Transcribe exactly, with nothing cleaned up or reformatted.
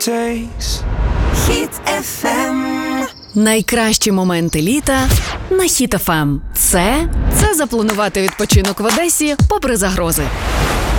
takes. Хіт еф ем. Найкращі моменти літа на Хіт еф ем. Це, це запланувати відпочинок в Одесі попри загрози.